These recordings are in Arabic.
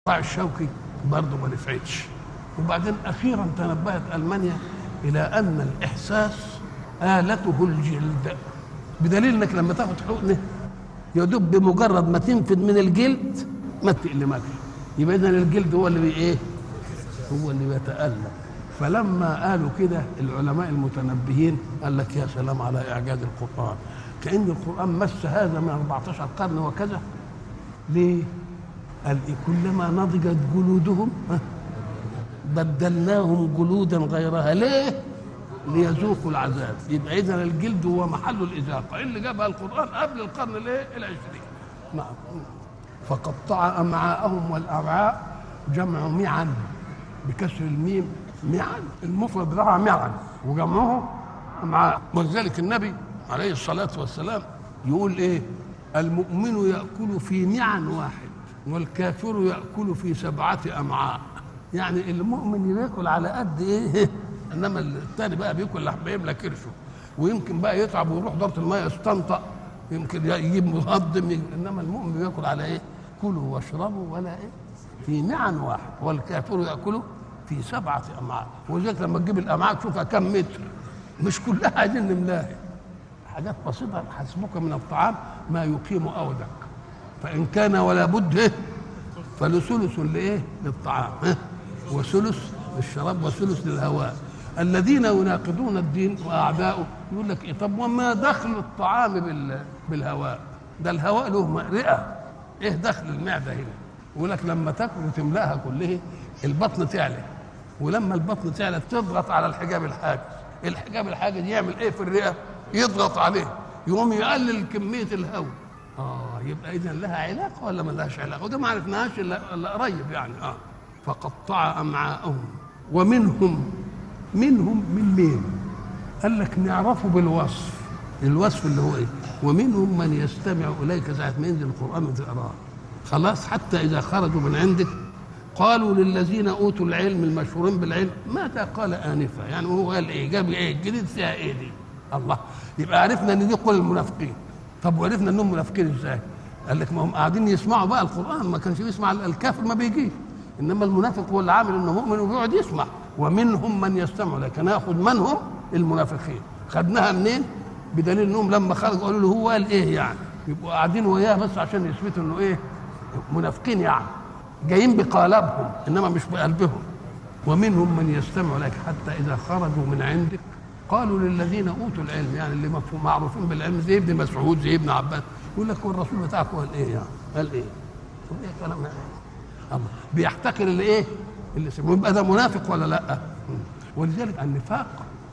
الشوكي برضه ما نفعتش. وبعدين اخيرا تنبهت المانيا الى ان الاحساس آلته الجلد، بدليل انك لما تاخد حقنه يا دوب بمجرد ما تنفد من الجلد ما تألمكش، يبقى اذا الجلد هو اللي ايه؟ هو اللي بيتألم. فلما قالوا كده العلماء المتنبهين قال لك يا سلام على اعجاز القرآن، كأن القرآن مس هذا من 14 قرن وكذا. ليه؟ قال كلما نضجت جلودهم بدلناهم جلودا غيرها. ليه؟ ليذوقوا العذاب. يبقى اذا الجلد هو محل الإذاقة اللي جابها القرآن قبل القرن العشرين. نعم. فقطع أمعاءهم، والأمعاء جمع معا بكسر الميم، معا المفرد بتاعها معا وجمعه أمعاء. ولذلك النبي عليه الصلاة والسلام يقول ايه؟ المؤمن يأكل في معا واحد والكافر يأكل في 7 أمعاء. يعني المؤمن ياكل على قد ايه، انما الثاني بقى بياكل لحم يملى كرشه، ويمكن بقى يتعب ويروح دورة الماء يستنطق، يمكن يجيب مهضم، انما المؤمن بياكل على ايه؟ كلوا واشربوا ولا ايه؟ في معا واحد والكافر يأكل في 7 أمعاء. ولذلك لما تجيب الأمعاء تشوفها كم متر، مش كلها عايزين نملاها، حاجات بسيطة. حسبك من الطعام ما يقيم أودك، فإن كان ولا بد فلثلث لإيه؟ للطعام، وثلث للشراب وثلث للهواء. الذين يناقضون الدين وأعداؤه يقول لك إيه؟ طب وما دخل الطعام بالهواء؟ ده الهواء له رئة، إيه دخل المعدة هنا؟ يقول لك لما تاكل وتملاها كلها البطن تعلى، ولما البطن تعلى تضغط على الحجاب الحاجز. الحجاب الحاجز يعمل إيه في الرئة؟ يضغط عليه يقوم يقلل كمية الهواء. يبقى إذن لها علاقة ولا ما لهاش علاقة؟ وده ما عرفناهاش إلا قريب يعني. فقطع أمعاءهم ومنهم من مين؟ قال لك نعرفه بالوصف، الوصف اللي هو إيه؟ ومنهم من يستمع إليك ساعة ما ينزل القرآن تقراه خلاص، حتى إذا خرجوا من عندك قالوا للذين أوتوا العلم المشهورين بالعلم ماذا قال آنفا؟ يعني هو قال إيه؟ جاب إيه؟ الجديد فيها إيه دي؟ الله، يبقى عرفنا ان دي قول المنافقين. طب وعرفنا انهم منافقين ازاي؟ قال لك ما هم قاعدين يسمعوا بقى القران، ما كانش بيسمع الكافر ما بيجيش، انما المنافق هو اللي عامل انه مؤمن وبيقعد يسمع. ومنهم من يستمع، لكن ناخذ من هم المنافقين. خدناها منين؟ بدليل انهم لما خرجوا قالوا له هو قال ايه يعني؟ يبقوا قاعدين وياه بس عشان يثبتوا انه ايه؟ منافقين يعني، جايين بقالبهم انما مش بقلبهم. ومنهم من يستمع لك حتى اذا خرجوا من عندك قالوا للذين اوتوا العلم، يعني اللي معروفين بالعلم زي ابن مسعود زي ابن عباس، يقول لك هو الرسول بتاعكم قال ايه يعني؟ قال ايه؟ طب ايه كلام يعني؟ الله بيحتكر اللي ايه؟ اللي سمعوا، يبقى ده منافق ولا لا؟ ولذلك النفاق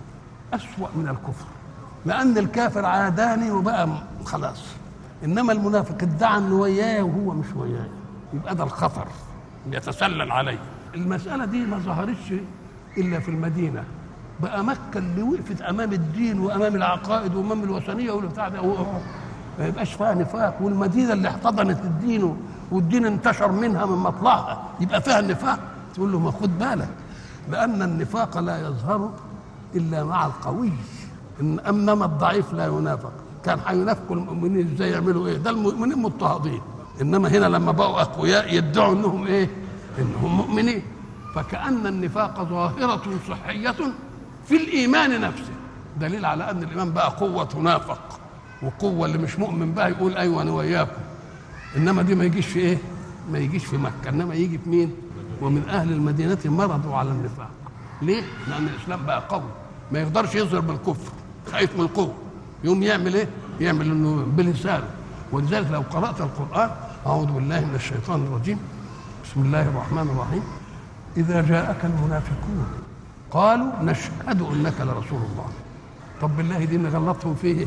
أسوأ من الكفر، لأن الكافر عاداني وبقى خلاص، إنما المنافق ادعى إنه وياه وهو مش وياه، يبقى ده الخطر يتسلل عليه. المسألة دي ما ظهرتش إلا في المدينة، بقى مكة اللي وقفت أمام الدين وأمام العقائد وأمام الوثنية والبتاع ده ما يبقاش فيها نفاق، والمدينة اللي احتضنت الدين والدين انتشر منها من مطلعها يبقى فيها النفاق. تقول له ما خد بالك، لأن النفاق لا يظهر إلا مع القوي، إنما الضعيف لا ينافق. كان هينافقوا المؤمنين ازاي؟ يعملوا ايه؟ ده المؤمنين مضطهدين، انما هنا لما بقوا اقوياء يدعوا انهم ايه؟ انهم مؤمنين. فكأن النفاق ظاهرة صحية في الإيمان نفسه، دليل على أن الإيمان بقى قوة تنافق، وقوة اللي مش مؤمن بقى يقول أيوة أنا وياكم. إنما دي ما يجيش في إيه؟ ما يجيش في مكة، إنما يجي في مين؟ ومن أهل المدينة مرضوا على النفاق. ليه؟ لأن الإسلام بقى قوي، ما يقدرش يظهر بالكفر، خايف من القوة، يقوم يعمل إيه؟ يعمل إنه بلسانه. ولذلك لو قرأت القرآن، أعوذ بالله من الشيطان الرجيم، بسم الله الرحمن الرحيم، إذا جاءك المنافقون قالوا نشهد انك لرسول الله. طب بالله دي نغلطهم فيه؟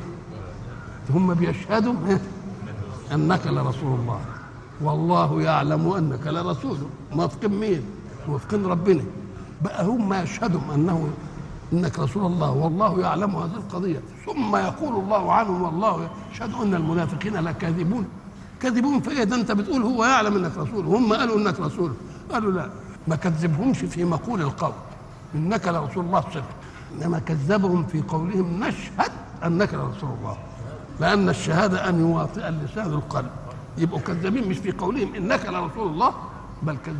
هم بيشهدوا انك لرسول الله، والله يعلم انك لرسوله. موافقين مين؟ موافقين ربنا. بقى هم يشهدوا انك رسول الله والله يعلم هذه القضيه، ثم يقول الله عنهم والله يشهد ان المنافقين لكاذبون. كاذبون في ايه؟ ده انت بتقول هو يعلم انك رسول، هم قالوا انك رسول. قالوا لا، ما كذبهمش في مقول القول إنك لرسول الله صدق، إنما كذبهم في قولهم نشهد أنك لرسول الله، لأن الشهادة أن يواطئ اللسان القلب. يبقوا كذابين مش في قولهم إنك لرسول الله، بل